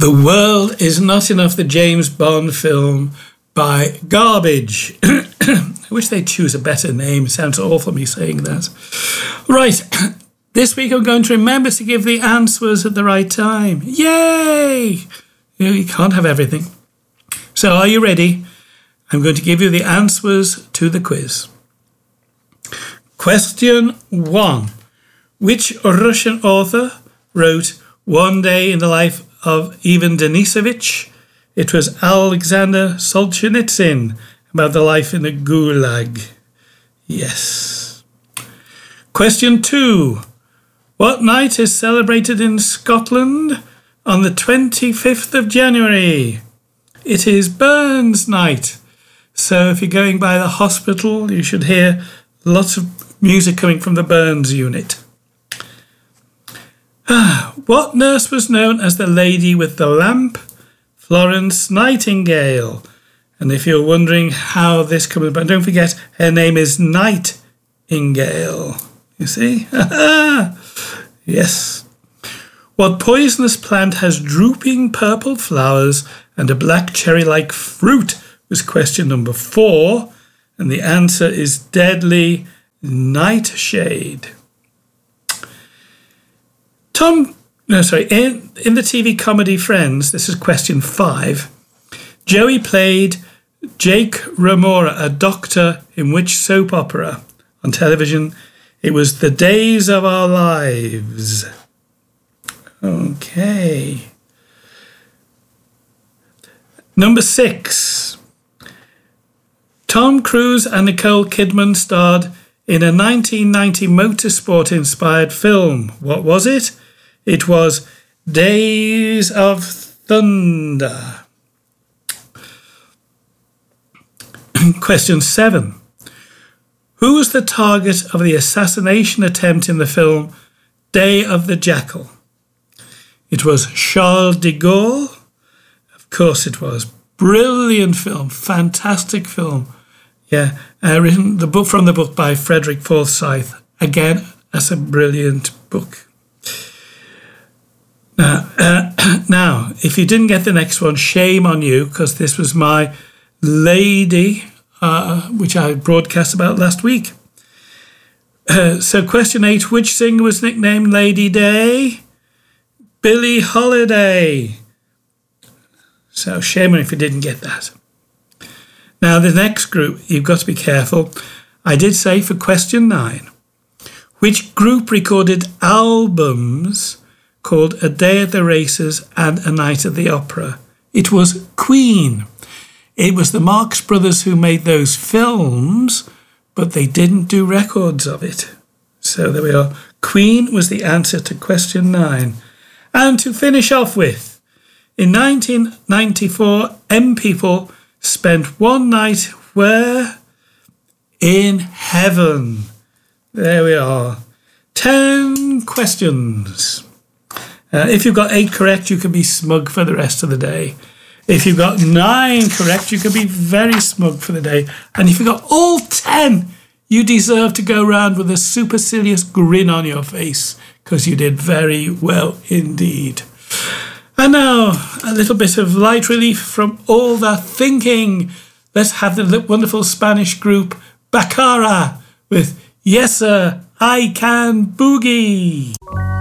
The World Is Not Enough, the James Bond film by Garbage. I wish they'd choose a better name. It sounds awful me saying that. Right, this week I'm going to remember to give the answers at the right time. Yay! You can't have everything. So are you ready? I'm going to give you the answers to the quiz. Question 1. Which Russian author wrote One Day in the Life of Ivan Denisovich? It was Alexander Solzhenitsyn, about the life in a gulag. Yes. Question 2. What night is celebrated in Scotland on the 25th of January? It is Burns Night. So if you're going by the hospital, you should hear lots of music coming from the Burns unit. What nurse was known as the lady with the lamp? Florence Nightingale. And if you're wondering how this comes about, don't forget her name is Nightingale. You see? Yes. What poisonous plant has drooping purple flowers and a black cherry-like fruit was question number 4. And the answer is deadly nightshade. In the TV comedy Friends, this is question 5, Joey played Jake Ramora, a doctor in which soap opera on television? It was The Days of Our Lives. Okay. Number 6. Tom Cruise and Nicole Kidman starred in a 1990 motorsport-inspired film. What was it? It was Days of Thunder. Question 7. Who was the target of the assassination attempt in the film Day of the Jackal? It was Charles de Gaulle. Of course it was. Brilliant film. Fantastic film. Yeah. Written from the book by Frederick Forsyth. Again, that's a brilliant book. Now, if you didn't get the next one, shame on you, because this was my lady, which I broadcast about last week. So question 8, which singer was nicknamed Lady Day? Billie Holiday. So shame on you if you didn't get that. Now, the next group, you've got to be careful. I did say for question 9, which group recorded albums called A Day at the Races and A Night at the Opera? It was Queen. It was the Marx Brothers who made those films, but they didn't do records of it. So there we are. Queen was the answer to question 9. And to finish off with, in 1994, M People spent one night where? In heaven. There we are. 10 questions. If you've got 8 correct, you can be smug for the rest of the day. If you've got 9 correct, you can be very smug for the day. And if you've got all 10, you deserve to go around with a supercilious grin on your face, because you did very well indeed. And now, a little bit of light relief from all that thinking. Let's have the wonderful Spanish group Baccara with Yes Sir, I Can Boogie.